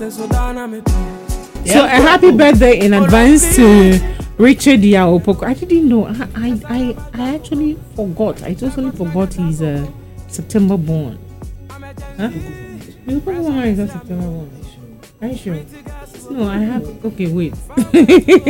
So a happy birthday in advance to Richard Yaopoko. I didn't know. I actually forgot. I totally forgot he's September born. Huh? Yaopoko is not September born. Are you sure? No, I have. Okay, wait.